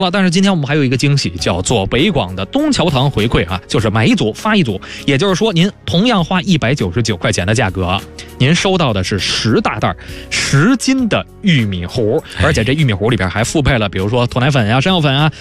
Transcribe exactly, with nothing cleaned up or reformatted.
但是今天我们还有一个惊喜，叫做北广的东桥堂回馈啊，就是买一组发一组，也就是说您同样花一百九十九块钱的价格，您收到的是十大袋十斤的玉米糊，而且这玉米糊里边还附配了比如说脱奶粉啊、山药粉啊、